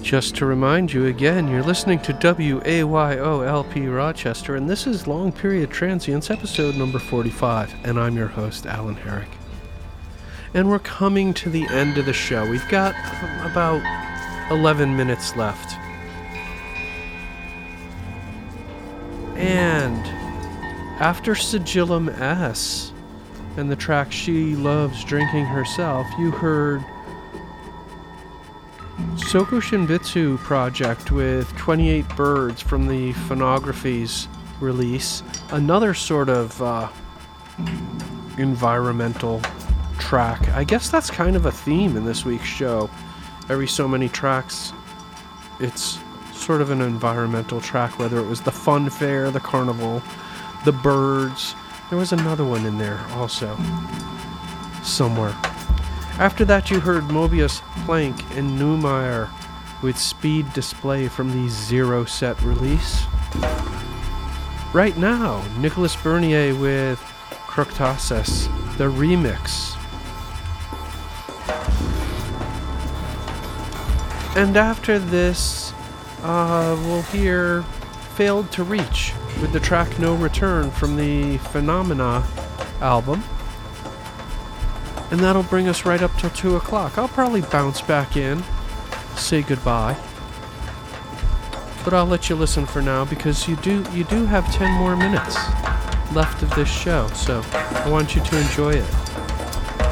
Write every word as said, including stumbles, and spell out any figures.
Just to remind you again, you're listening to W A Y O L P Rochester, and this is Long Period Transients, episode number forty-five, and I'm your host, Alan Herrick. And we're coming to the end of the show. We've got about eleven minutes left. And after Sigillum S and the track She Loves Drinking Herself, you heard Soko Shinbitsu Project with twenty-eight Birds from the Phonography's release. Another sort of uh, environmental track. I guess that's kind of a theme in this week's show. Every so many tracks, it's sort of an environmental track, whether it was the fun fair, the carnival, the birds. There was another one in there also, somewhere. After that, you heard Mobius, Planck, and Neumeier with Speed Display from the Zero Set release. Right now, Nicolas Bernier with Croctasis, the remix. And after this, uh, we'll hear Failed to Reach with the track No Return from the Phenomena album. And that'll bring us right up till two o'clock. I'll probably bounce back in, say goodbye. But I'll let you listen for now because you do you do have ten more minutes left of this show, so I want you to enjoy it.